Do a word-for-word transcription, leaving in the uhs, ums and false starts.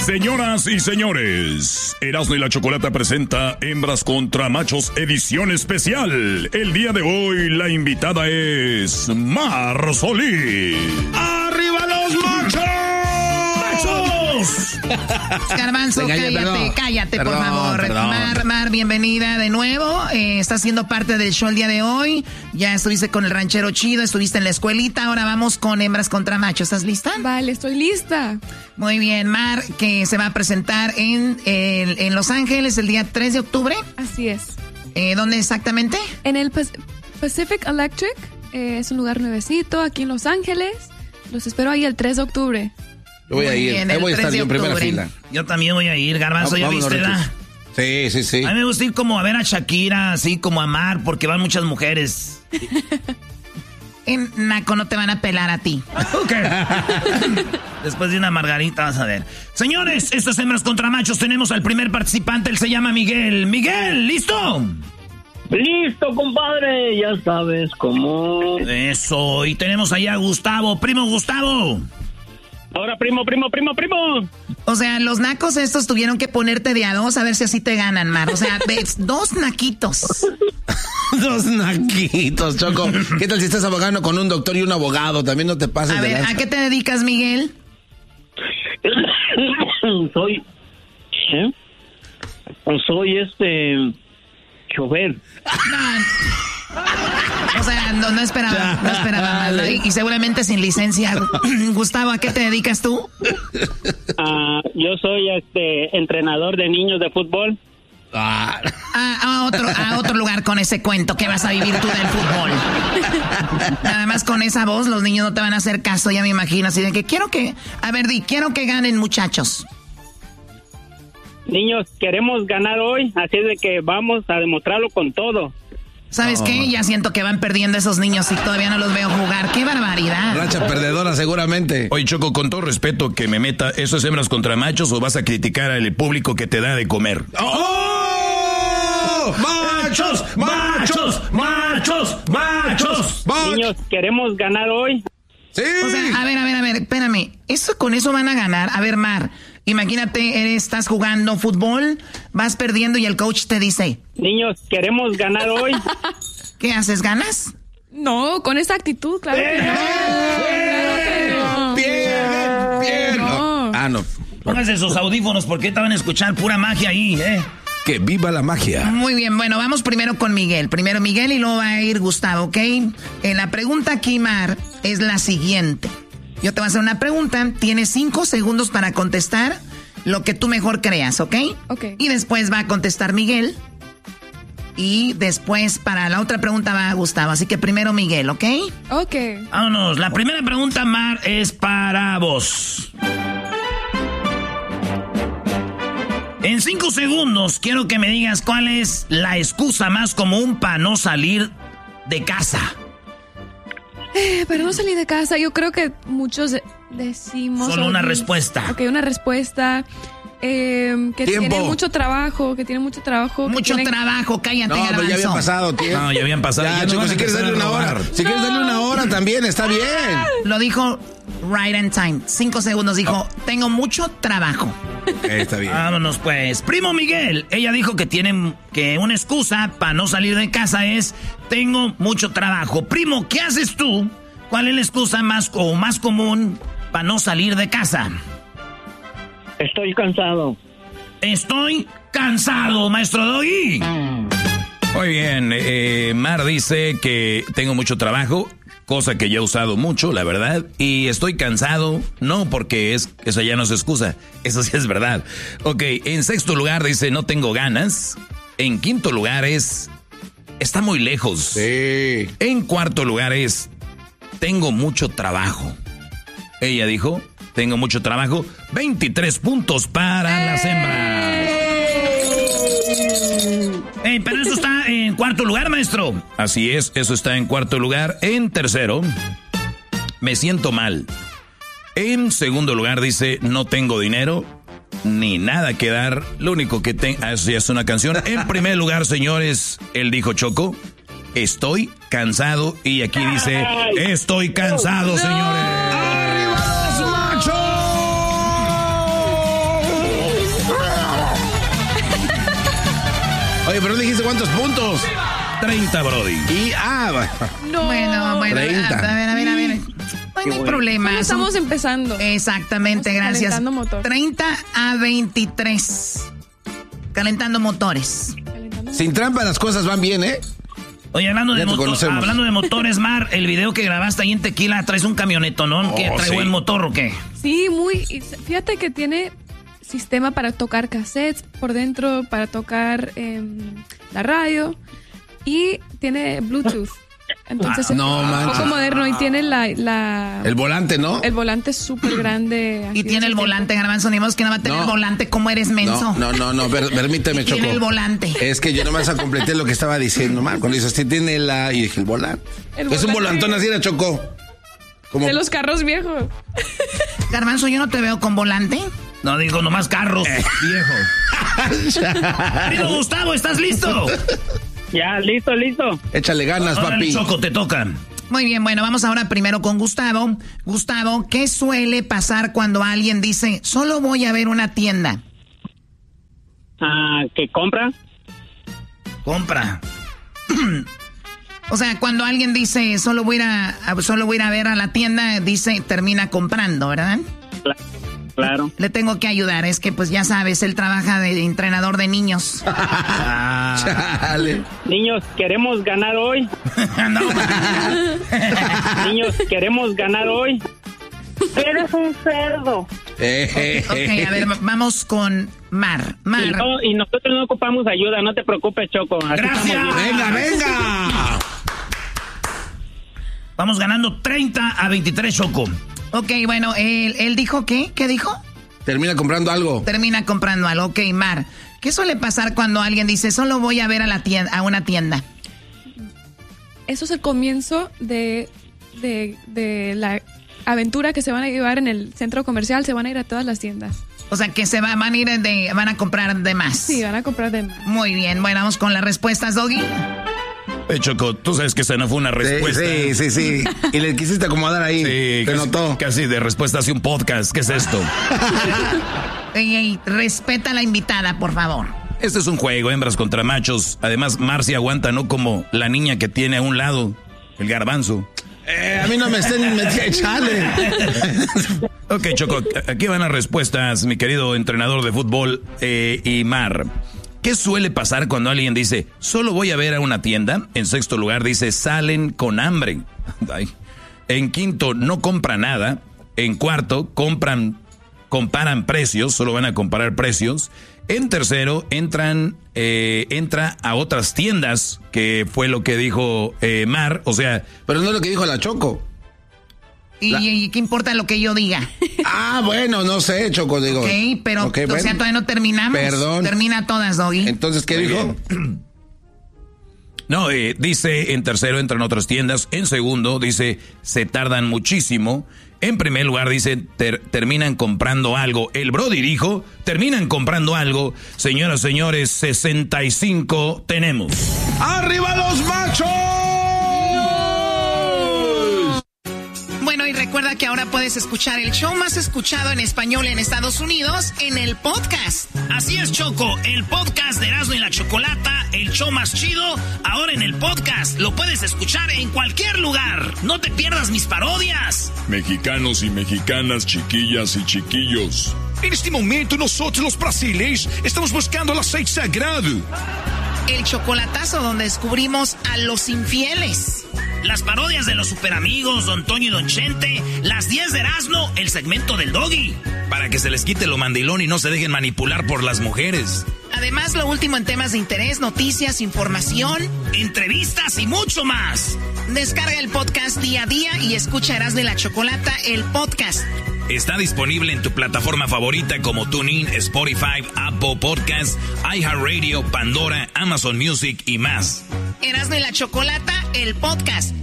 Señoras y señores, Erasmo y la Chocolata presenta Hembras contra Machos edición especial. El día de hoy la invitada es Mar Solís. ¡Arriba los machos! ¡Machos! Garbanzo, cállate, perdón. cállate, perdón, por favor. Perdón. Mar, Mar, bienvenida de nuevo. Eh, estás siendo parte del show el día de hoy. Ya estuviste con el ranchero chido, estuviste en la escuelita. Ahora vamos con Hembras contra Machos. ¿Estás lista? Vale, estoy lista. Muy bien, Mar, que se va a presentar en, en, en Los Ángeles el día tres de octubre. Así es. Eh, ¿Dónde exactamente? En el Pacific Electric. Eh, es un lugar nuevecito aquí en Los Ángeles. Los espero ahí el tres de octubre. Yo voy a ir, bien, ahí voy a estar yo en primera fila. Yo también voy a ir, Garbanzo, ¿ya viste, la? Sí, sí, sí. A mí me gusta ir como a ver a Shakira, así como a Mar, porque van muchas mujeres. En Naco no te van a pelar a ti. Ok. Después de una margarita vas a ver. Señores, estas Hembras contra Machos, tenemos al primer participante, él se llama Miguel. Miguel, ¿listo? Listo, compadre, ya sabes cómo. Eso, y tenemos allá a Gustavo, primo Gustavo. Ahora, primo, primo, primo, primo. O sea, los nacos estos tuvieron que ponerte de a dos a ver si así te ganan, Mar. O sea, ves, dos naquitos. Dos naquitos, Choco. ¿Qué tal si estás abogando con un doctor y un abogado? También no te pases a de ver, lanza. ¿a qué te dedicas, Miguel? Soy... ¿eh? Soy este... chofer. O sea, no, no esperaba, no esperaba más, ¿no? y, y seguramente sin licencia. Gustavo, ¿a qué te dedicas tú? Uh, yo soy este entrenador de niños de fútbol. Ah. A, a, otro, a otro lugar con ese cuento que vas a vivir tú del fútbol. Nada más con esa voz los niños no te van a hacer caso, ya me imagino. Así de que quiero que, a ver, di, quiero que ganen, muchachos. Niños, queremos ganar hoy, así de que vamos a demostrarlo con todo. ¿Sabes oh. qué? Ya siento que van perdiendo esos niños y todavía no los veo jugar. ¡Qué barbaridad! Racha perdedora seguramente. Oye, Choco, con todo respeto que me meta, ¿eso es Hembras contra Machos o vas a criticar al público que te da de comer? ¡Oh! ¡Machos! ¡Machos! ¡Machos! ¡Machos! Niños, queremos ganar hoy. Sí. O sea, a ver, a ver, a ver, espérame. ¿Eso con eso van a ganar? A ver, Mar, imagínate, eres, estás jugando fútbol, vas perdiendo y el coach te dice... Niños, queremos ganar hoy. ¿Qué haces, ganas? No, con esa actitud, claro que no. ¡Bien! Claro que no. ¡Bien! ¡Bien! No. Ah, no. Pónganse sus audífonos porque te van a escuchar pura magia ahí, ¿eh? ¡Que viva la magia! Muy bien, bueno, vamos primero con Miguel. Primero Miguel y luego va a ir Gustavo, ¿ok? En la pregunta aquí, Mar, es la siguiente. Yo te voy a hacer una pregunta, tienes cinco segundos para contestar lo que tú mejor creas, ¿ok? Ok. Y después va a contestar Miguel. Y después para la otra pregunta va Gustavo. Así que primero Miguel, ¿ok? Ok. Vámonos, la primera pregunta, Mar, es para vos. En cinco segundos quiero que me digas cuál es la excusa más común para no salir de casa. Eh, para no salir de casa, yo creo que muchos de- decimos... Solo una ok, respuesta. Ok, una respuesta. Eh, que Tiempo. tiene mucho trabajo, que tiene mucho trabajo. que Mucho tiene- trabajo, cállate, No, pero Garbanzo. ya había pasado tiempo. No, ya habían pasado. Ya, Ya no Choco, van a si quieres empezar darle a una hora. robar. Si quieres darle una hora también, está bien. Lo dijo right on time. Cinco segundos, dijo, Oh. tengo mucho trabajo. Eh, está bien. Vámonos pues. Primo Miguel, ella dijo que tiene que una excusa para no salir de casa es tengo mucho trabajo. Primo, ¿qué haces tú? ¿Cuál es la excusa más o más común para no salir de casa? Estoy cansado. Estoy cansado, maestro Doggy. Muy bien, eh, Mar dice que tengo mucho trabajo, cosa que yo he usado mucho, la verdad, y estoy cansado, no porque es, eso ya no es excusa, eso sí es verdad. Ok, en sexto lugar dice no tengo ganas, en quinto lugar es está muy lejos, Sí. en cuarto lugar es tengo mucho trabajo. Ella dijo, tengo mucho trabajo, veintitrés puntos para las hembras. Eh, pero eso está en cuarto lugar, maestro. Así es, eso está en cuarto lugar. En tercero, me siento mal. En segundo lugar dice, no tengo dinero, ni nada que dar. Lo único que tengo, ah, eso ya es una canción. En primer lugar, señores, él dijo Choco, estoy cansado. Y aquí dice, estoy cansado, señores. ¡Arriba los machos! Oye, pero no dijiste cuántos puntos. treinta, Brody. Y, ah, bueno. No. Bueno, bueno, treinta. a ver, a ver, a ver. No hay, no hay problema. Solo estamos empezando. Exactamente, Estamos gracias. calentando motor. treinta a veintitrés. Calentando motores. Calentando Sin trampa las cosas van bien, ¿eh? Oye, hablando de, Ya te moto- conocemos. hablando de motores, Mar, el video que grabaste ahí en Tequila, traes un camioneto, ¿no? ¿Que Oh, trae sí. buen motor o qué? Sí, muy. y Fíjate que tiene sistema para tocar cassettes por dentro, para tocar eh, la radio y tiene Bluetooth. Entonces Ah, no es un manches. poco moderno y tiene la, la El volante, ¿no? el volante súper grande. Y tiene el volante, Garbanzo, ni modo que no va a tener No. el volante. ¿Cómo eres menso? No, no, no, no, per- permíteme, Y Choco. tiene el volante. Es que yo nomás completé lo que estaba diciendo, Mar. Cuando dices, sí, tiene la... Y dije, el volante. El Es un volante. volantón así, era Choco. Como... De los carros viejos. Garbanzo, yo no te veo con volante. No, digo, nomás carros, Eh. viejo. Querido Gustavo, ¿estás listo? Ya, listo, listo. Échale ganas, Órale, papi. Choco, te toca. Muy bien, bueno, vamos ahora primero con Gustavo. Gustavo, ¿qué suele pasar cuando alguien dice, solo voy a ver una tienda? Ah, ¿qué compra? Compra. O sea, cuando alguien dice, solo voy a ir a, a- solo voy a ir a ver a la tienda, dice, termina comprando, ¿verdad? Cla- Claro. Le tengo que ayudar, es que pues ya sabes, él trabaja de entrenador de niños. Chale. Niños, queremos ganar hoy. No, Niños, queremos ganar hoy. Eres un cerdo. Eh, Ok, a ver, vamos con Mar. Y, Mar, no- y nosotros no ocupamos ayuda, no te preocupes, Choco. Así Gracias. estamos bien. Venga, venga. vamos ganando treinta a veintitrés, Choco. ok, bueno, él, él dijo ¿qué? ¿Qué dijo? Termina comprando algo. Termina comprando algo. Ok, Mar, ¿qué suele pasar cuando alguien dice, solo voy a ver a, la tienda, a una tienda? Eso es el comienzo de, de, de la aventura que se van a llevar en el centro comercial. Se van a ir a todas las tiendas. O sea, que se va- van a ir de, van a comprar de más. Sí, van a comprar de más. Muy bien, bueno, vamos con las respuestas, Doggy. Eh, Choco, tú sabes que esa no fue una respuesta. Sí, sí, sí, sí. Y le quisiste acomodar ahí. Sí, Te casi, notó. casi de respuesta hacia un podcast. ¿Qué es esto? Ey, ey, respeta a la invitada, por favor. Este es un juego, hembras contra machos. Además, Marcia aguanta, no como la niña que tiene a un lado, el garbanzo. Eh, a mí no me estén metiendo. Chale. Ok, Choco, aquí van las respuestas, mi querido entrenador de fútbol eh, y Mar. ¿Qué suele pasar cuando alguien dice, solo voy a ver a una tienda? En sexto lugar dice, salen con hambre. Ay. En quinto, no compra nada. En cuarto, compran, comparan precios, solo van a comparar precios. En tercero, entran, eh, entra a otras tiendas, que fue lo que dijo eh, Mar. O sea, Pero no es lo que dijo la Choco. ¿Y, La- y qué importa lo que yo diga? Ah, bueno, no sé, Choco, digo. Ok, pero, Ok, o bueno. sea, todavía no terminamos. Perdón. Termina todas, Doggy. Entonces, ¿qué Muy dijo? no, eh, dice, en tercero entran otras tiendas. En segundo, dice, se tardan muchísimo. En primer lugar, dice, ter- terminan comprando algo. El Brody dijo, terminan comprando algo. Señoras, señores, sesenta y cinco tenemos. ¡Arriba los machos! Bueno, y recuerda que ahora puedes escuchar el show más escuchado en español en Estados Unidos en el podcast. Así es, Choco, el podcast de Erasmo y la Chocolata, el show más chido, ahora en el podcast. Lo puedes escuchar en cualquier lugar. No te pierdas mis parodias. Mexicanos y mexicanas, chiquillas y chiquillos. En este momento nosotros los brasileños estamos buscando el aceite sagrado. El chocolatazo donde descubrimos a los infieles. Las parodias de los superamigos, Don Toño y Don Chente, las diez de Erasmo, el segmento del Doggy. Para que se les quite lo mandilón y no se dejen manipular por las mujeres. Además, lo último en temas de interés, noticias, información. Entrevistas y mucho más. Descarga el podcast día a día y escucha Erasmo y la Chocolata, el podcast. Está disponible en tu plataforma favorita como TuneIn, Spotify, Apple Podcasts, iHeartRadio, Pandora, Amazon Music y más. Erasmo y la Chocolata, el podcast.